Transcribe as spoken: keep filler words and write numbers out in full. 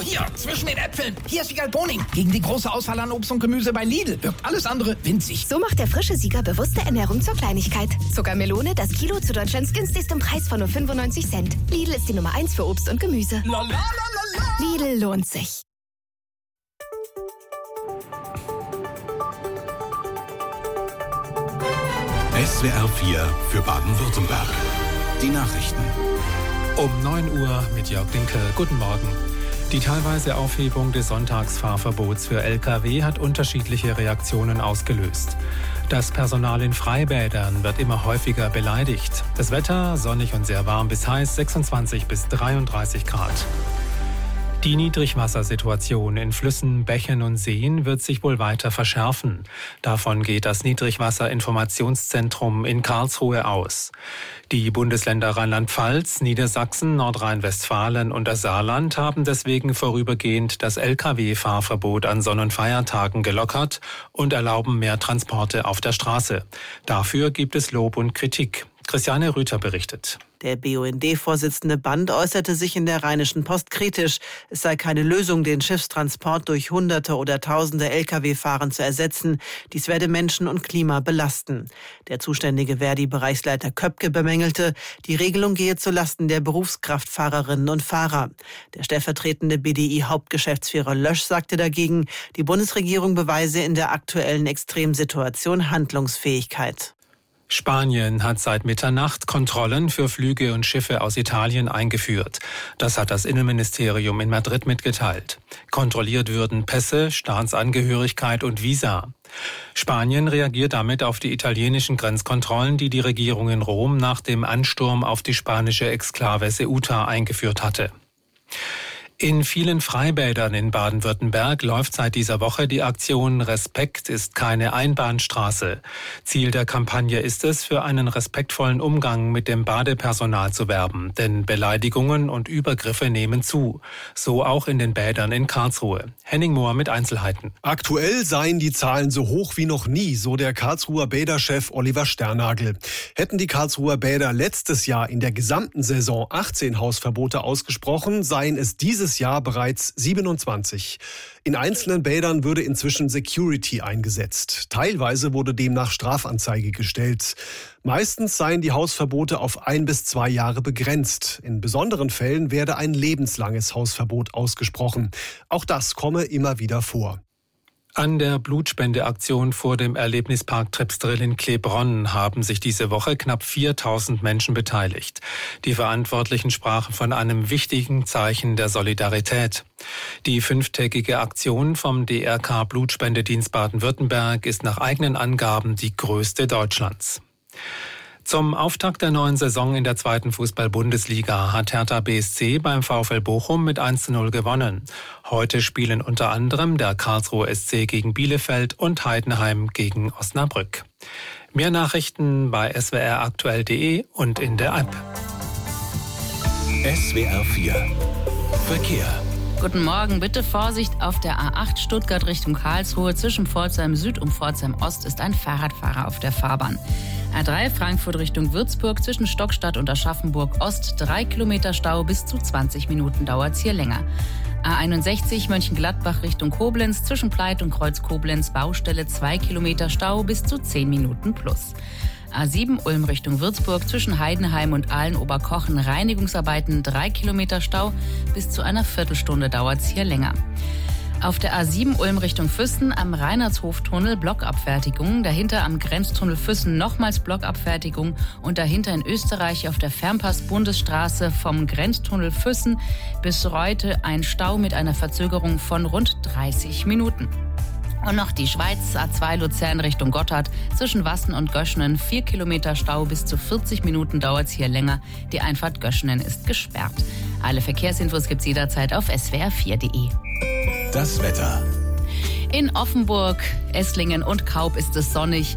hier, zwischen den Äpfeln. Hier ist Siegal Boning. Gegen die große Auswahl an Obst und Gemüse bei Lidl wirkt alles andere winzig. So macht der frische Sieger bewusste Ernährung zur Kleinigkeit. Zuckermelone, das Kilo zu Deutschlands günstigstem Preis von nur fünfundneunzig Cent. Lidl ist die Nummer eins für Obst und Gemüse. La, la, la, la, la. Lidl lohnt sich. S W R vier für Baden-Württemberg. Die Nachrichten. Um neun Uhr mit Jörg Dinkel. Guten Morgen. Die teilweise Aufhebung des Sonntagsfahrverbots für L K W hat unterschiedliche Reaktionen ausgelöst. Das Personal in Freibädern wird immer häufiger beleidigt. Das Wetter sonnig und sehr warm bis heiß, sechsundzwanzig bis dreiunddreißig Grad. Die Niedrigwassersituation in Flüssen, Bächen und Seen wird sich wohl weiter verschärfen. Davon geht das Niedrigwasserinformationszentrum in Karlsruhe aus. Die Bundesländer Rheinland-Pfalz, Niedersachsen, Nordrhein-Westfalen und das Saarland haben deswegen vorübergehend das L K W-Fahrverbot an Sonn- und Feiertagen gelockert und erlauben mehr Transporte auf der Straße. Dafür gibt es Lob und Kritik. Christiane Rüther berichtet. Der B U N D-Vorsitzende Band äußerte sich in der Rheinischen Post kritisch. Es sei keine Lösung, den Schiffstransport durch Hunderte oder Tausende L K W-Fahrern zu ersetzen. Dies werde Menschen und Klima belasten. Der zuständige Verdi-Bereichsleiter Köpke bemängelte, die Regelung gehe zulasten der Berufskraftfahrerinnen und Fahrer. Der stellvertretende B D I-Hauptgeschäftsführer Lösch sagte dagegen, die Bundesregierung beweise in der aktuellen Extremsituation Handlungsfähigkeit. Spanien hat seit Mitternacht Kontrollen für Flüge und Schiffe aus Italien eingeführt. Das hat das Innenministerium in Madrid mitgeteilt. Kontrolliert würden Pässe, Staatsangehörigkeit und Visa. Spanien reagiert damit auf die italienischen Grenzkontrollen, die die Regierung in Rom nach dem Ansturm auf die spanische Exklave Ceuta eingeführt hatte. In vielen Freibädern in Baden-Württemberg läuft seit dieser Woche die Aktion Respekt ist keine Einbahnstraße. Ziel der Kampagne ist es, für einen respektvollen Umgang mit dem Badepersonal zu werben, denn Beleidigungen und Übergriffe nehmen zu. So auch in den Bädern in Karlsruhe. Henning Mohr mit Einzelheiten. Aktuell seien die Zahlen so hoch wie noch nie, so der Karlsruher Bäderchef Oliver Sternagel. Hätten die Karlsruher Bäder letztes Jahr in der gesamten Saison achtzehn Hausverbote ausgesprochen, seien es dieses Jahr bereits siebenundzwanzig. In einzelnen Bädern würde inzwischen Security eingesetzt. Teilweise wurde demnach Strafanzeige gestellt. Meistens seien die Hausverbote auf ein bis zwei Jahre begrenzt. In besonderen Fällen werde ein lebenslanges Hausverbot ausgesprochen. Auch das komme immer wieder vor. An der Blutspendeaktion vor dem Erlebnispark Trepsdrill in Klebronn haben sich diese Woche knapp viertausend Menschen beteiligt. Die Verantwortlichen sprachen von einem wichtigen Zeichen der Solidarität. Die fünftägige Aktion vom D R K Blutspendedienst Baden-Württemberg ist nach eigenen Angaben die größte Deutschlands. Zum Auftakt der neuen Saison in der zweiten Fußball-Bundesliga hat Hertha B S C beim VfL Bochum mit eins zu null gewonnen. Heute spielen unter anderem der Karlsruher S C gegen Bielefeld und Heidenheim gegen Osnabrück. Mehr Nachrichten bei s w r aktuell punkt d e und in der App. S W R vier Verkehr. Guten Morgen, bitte Vorsicht auf der A acht Stuttgart Richtung Karlsruhe. Zwischen Pforzheim Süd und Pforzheim Ost ist ein Fahrradfahrer auf der Fahrbahn. A drei Frankfurt Richtung Würzburg zwischen Stockstadt und Aschaffenburg Ost. Drei Kilometer Stau, bis zu zwanzig Minuten dauert's hier länger. A einundsechzig Mönchengladbach Richtung Koblenz zwischen Pleit und Kreuz Koblenz Baustelle. Zwei Kilometer Stau, bis zu zehn Minuten plus. A sieben Ulm Richtung Würzburg zwischen Heidenheim und Aalen-Oberkochen Reinigungsarbeiten. Drei Kilometer Stau, bis zu einer Viertelstunde dauert's hier länger. Auf der A sieben Ulm Richtung Füssen am Reinhardshoftunnel Blockabfertigung, dahinter am Grenztunnel Füssen nochmals Blockabfertigung und dahinter in Österreich auf der Fernpass-Bundesstraße vom Grenztunnel Füssen bis heute ein Stau mit einer Verzögerung von rund dreißig Minuten. Und noch die Schweiz, A zwei Luzern Richtung Gotthard, zwischen Wassen und Göschenen, vier Kilometer Stau, bis zu vierzig Minuten dauert es hier länger. Die Einfahrt Göschenen ist gesperrt. Alle Verkehrsinfos gibt's jederzeit auf s w r vier punkt d e. Das Wetter. In Offenburg, Esslingen und Kaub ist es sonnig.